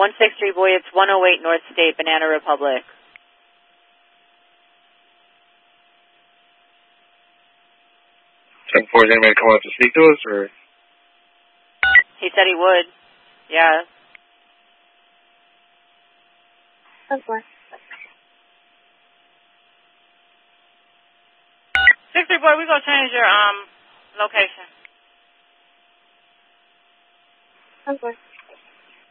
163 boy, it's 108 North State, Banana Republic. 10-4, is anybody come out to speak to us, or? He said he would. Yeah. 10-4. 63 boy, we gonna change your location. 10-4.